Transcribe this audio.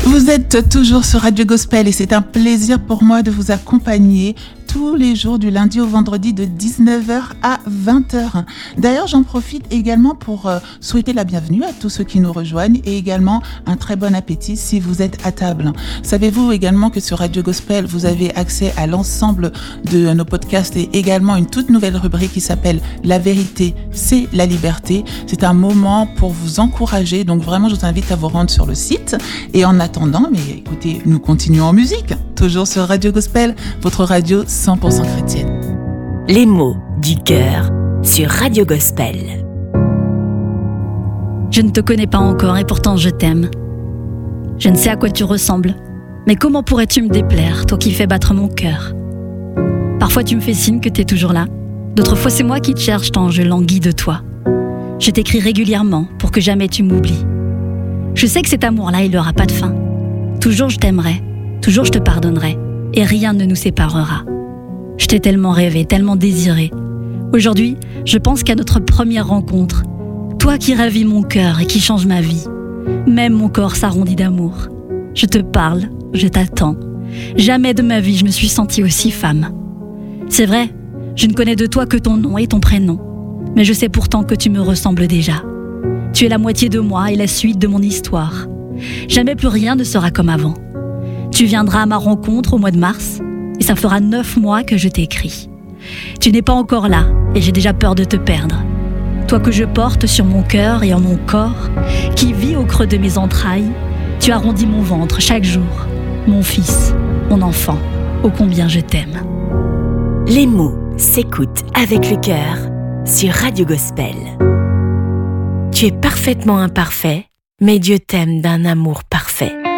Vous êtes toujours sur Radio Gospel et c'est un plaisir pour moi de vous accompagner tous les jours du lundi au vendredi de 19h à 20h. D'ailleurs, j'en profite également pour souhaiter la bienvenue à tous ceux qui nous rejoignent et également un très bon appétit si vous êtes à table. Savez-vous également que sur Radio Gospel, vous avez accès à l'ensemble de nos podcasts et également une toute nouvelle rubrique qui s'appelle La vérité, c'est la liberté. C'est un moment pour vous encourager. Donc vraiment, je vous invite à vous rendre sur le site. Et en attendant, mais écoutez, nous continuons en musique. Toujours sur Radio Gospel, votre radio 100% chrétienne. Les mots du cœur sur Radio Gospel. Je ne te connais pas encore et pourtant je t'aime. Je ne sais à quoi tu ressembles, mais comment pourrais-tu me déplaire, toi qui fais battre mon cœur? Parfois tu me fais signe que t'es toujours là, d'autres fois c'est moi qui te cherche tant je languis de toi. Je t'écris régulièrement pour que jamais tu m'oublies. Je sais que cet amour-là, il n'aura pas de fin. Toujours je t'aimerai, toujours je te pardonnerai, et rien ne nous séparera. Je t'ai tellement rêvé, tellement désiré. Aujourd'hui, je pense qu'à notre première rencontre, toi qui ravis mon cœur et qui changes ma vie. Même mon corps s'arrondit d'amour. Je te parle, je t'attends. Jamais de ma vie je me suis sentie aussi femme. C'est vrai, je ne connais de toi que ton nom et ton prénom, mais je sais pourtant que tu me ressembles déjà. Tu es la moitié de moi et la suite de mon histoire. Jamais plus rien ne sera comme avant. Tu viendras à ma rencontre au mois de mars, et ça fera 9 mois que je t'écris. Tu n'es pas encore là, et j'ai déjà peur de te perdre. Toi que je porte sur mon cœur et en mon corps, qui vit au creux de mes entrailles, tu arrondis mon ventre chaque jour. Mon fils, mon enfant, ô combien je t'aime. Les mots s'écoutent avec le cœur sur Radio Gospel. Tu es parfaitement imparfait, mais Dieu t'aime d'un amour parfait.